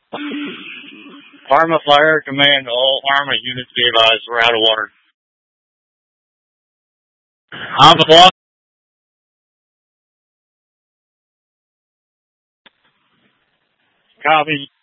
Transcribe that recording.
Arma Fire Command, all Arma units be advised, we're out of water. Alpha Block. Copy.